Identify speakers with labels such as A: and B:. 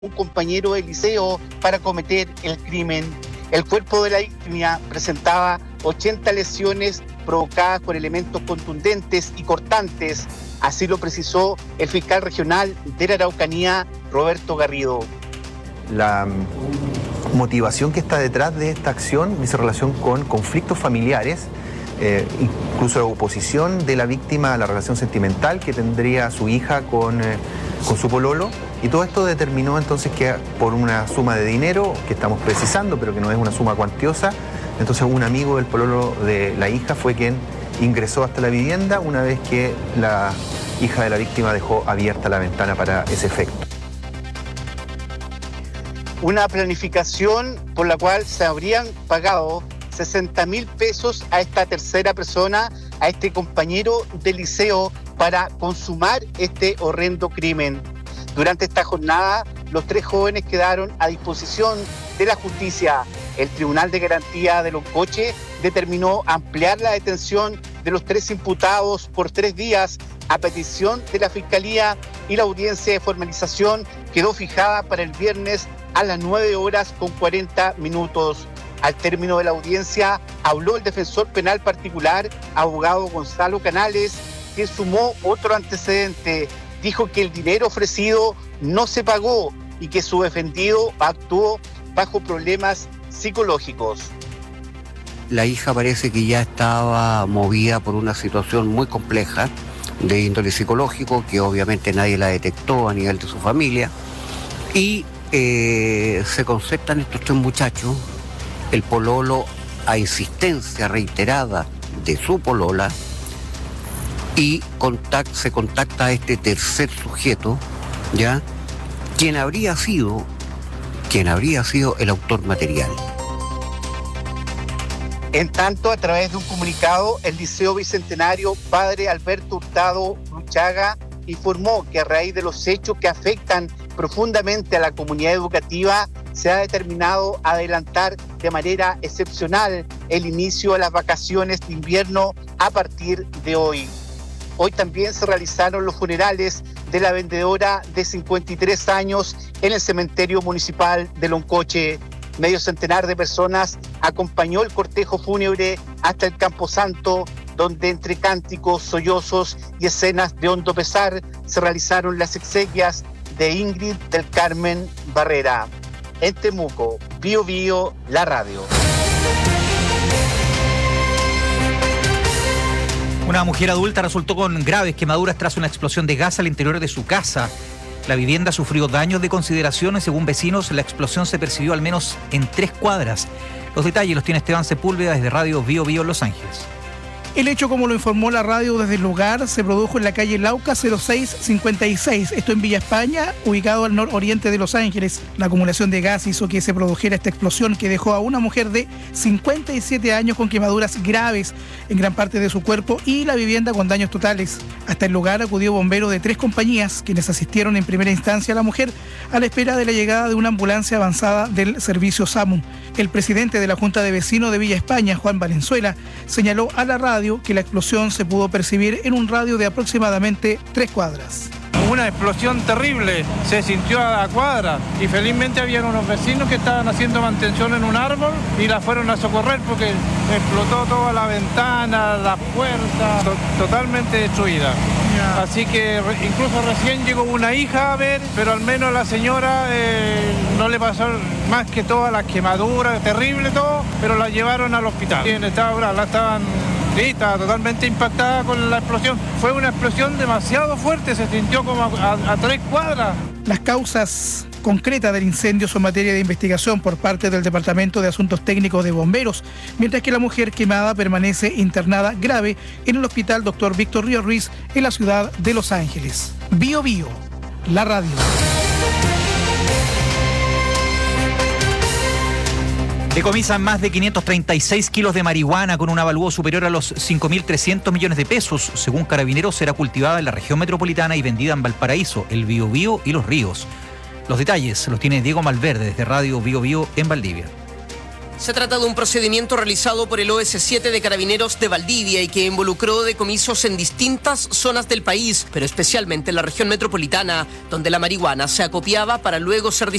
A: un compañero de liceo para cometer el crimen. El cuerpo de la víctima presentaba 80 lesiones provocadas por elementos contundentes y cortantes, así lo precisó el fiscal regional de la Araucanía, Roberto Garrido.
B: La motivación que está detrás de esta acción dice relación con conflictos familiares, incluso la oposición de la víctima a la relación sentimental que tendría su hija con su pololo, y todo esto determinó entonces que por una suma de dinero que estamos precisando, pero que no es una suma cuantiosa, entonces un amigo del pololo de la hija fue quien ingresó hasta la vivienda una vez que la hija de la víctima dejó abierta la ventana para ese efecto.
A: Una planificación por la cual se habrían pagado 60.000 pesos a esta tercera persona, a este compañero de liceo, para consumar este horrendo crimen. Durante esta jornada, los 3 jóvenes quedaron a disposición de la justicia. El Tribunal de Garantía de Loncoche determinó ampliar la detención de los 3 imputados por 3 días a petición de la Fiscalía, y la audiencia de formalización quedó fijada para el viernes a las 9:40. Al término de la audiencia habló el defensor penal particular, abogado Gonzalo Canales, que sumó otro antecedente. Dijo que el dinero ofrecido no se pagó y que su defendido actuó bajo problemas psicológicos.
C: La hija parece que ya estaba movida por una situación muy compleja de índole psicológico, que obviamente nadie la detectó a nivel de su familia, y se concertan estos 3 muchachos. El pololo, a insistencia reiterada de su polola, y se contacta a este tercer sujeto, ¿ya?, quien habría sido el autor material.
A: En tanto, a través de un comunicado, el Liceo Bicentenario Padre Alberto Hurtado Luchaga informó que a raíz de los hechos que afectan profundamente a la comunidad educativa, se ha determinado adelantar de manera excepcional el inicio de las vacaciones de invierno a partir de hoy. Hoy también se realizaron los funerales de la vendedora de 53 años en el cementerio municipal de Loncoche. Medio centenar de personas acompañó el cortejo fúnebre hasta el Camposanto, donde entre cánticos, sollozos y escenas de hondo pesar se realizaron las exequias de Ingrid del Carmen Barrera. En Temuco, Bío Bío, la radio.
D: Una mujer adulta resultó con graves quemaduras tras una explosión de gas al interior de su casa. La vivienda sufrió daños de consideración y, según vecinos, la explosión se percibió al menos en 3 cuadras. Los detalles los tiene Esteban Sepúlveda desde Radio Bío Bío, Los Ángeles.
E: El hecho, como lo informó la radio desde el lugar, se produjo en la calle Lauca 0656, esto en Villa España, ubicado al nororiente de Los Ángeles. La acumulación de gas hizo que se produjera esta explosión, que dejó a una mujer de 57 años con quemaduras graves en gran parte de su cuerpo y la vivienda con daños totales. Hasta el lugar acudió bomberos de 3 compañías, quienes asistieron en primera instancia a la mujer a la espera de la llegada de una ambulancia avanzada del servicio SAMU. El presidente de la Junta de Vecinos de Villa España, Juan Valenzuela, señaló a la radio que la explosión se pudo percibir en un radio de aproximadamente 3 cuadras.
F: Una explosión terrible, se sintió a cuadra, y felizmente habían unos vecinos que estaban haciendo mantención en un árbol y la fueron a socorrer porque explotó toda la ventana, las puertas, totalmente destruida. Así que incluso recién llegó una hija a ver, pero al menos la señora no le pasó más que todas las quemaduras, terrible todo, pero la llevaron al hospital. Sí, estaba totalmente impactada con la explosión. Fue una explosión demasiado fuerte, se sintió como a 3 cuadras.
E: Las causas concretas del incendio son materia de investigación por parte del Departamento de Asuntos Técnicos de Bomberos, mientras que la mujer quemada permanece internada grave en el Hospital Dr. Víctor Río Ruiz en la ciudad de Los Ángeles. Bío Bío, la radio.
D: Decomisan más de 536 kilos de marihuana con un avalúo superior a los 5.300 millones de pesos. Según Carabineros, será cultivada en la región metropolitana y vendida en Valparaíso, el Biobío y Los Ríos. Los detalles los tiene Diego Malverde desde Radio Bío Bío en Valdivia.
G: Se trata de un procedimiento realizado por el OS7 de Carabineros de Valdivia y que involucró decomisos en distintas zonas del país, pero especialmente en la región metropolitana, donde la marihuana se acopiaba para luego ser